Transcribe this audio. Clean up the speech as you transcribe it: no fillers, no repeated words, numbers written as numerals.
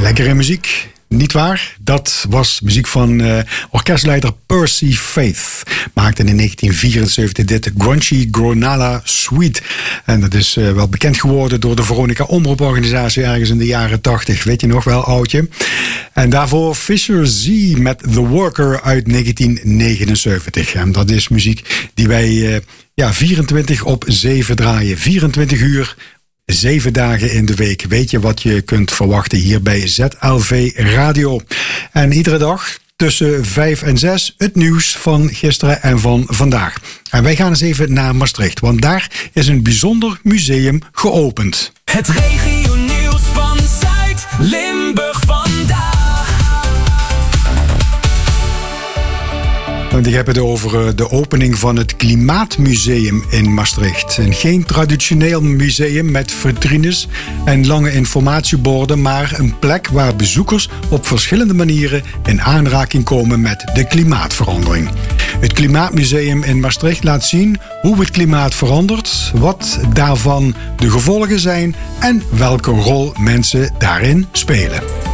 Lekkere muziek, niet waar? Dat was muziek van orkestleider Percy Faith. Maakte in 1974 dit Grungy Gronala Suite. En dat is wel bekend geworden door de Veronica Omroeporganisatie ergens in de jaren 80. Weet je nog wel, oudje? En daarvoor Fisher Z met The Worker uit 1979. En dat is muziek die wij 24/7 draaien. 24 uur. 7 dagen in de week. Weet je wat je kunt verwachten hier bij ZLV Radio. En iedere dag tussen 5 en 6 het nieuws van gisteren en van vandaag. En wij gaan eens even naar Maastricht, want daar is een bijzonder museum geopend. Het regionieuws van Zuid-Limburg vandaag. Want ik heb het over de opening van het Klimaatmuseum in Maastricht. En geen traditioneel museum met vitrines en lange informatieborden, maar een plek waar bezoekers op verschillende manieren in aanraking komen met de klimaatverandering. Het Klimaatmuseum in Maastricht laat zien hoe het klimaat verandert, wat daarvan de gevolgen zijn en welke rol mensen daarin spelen.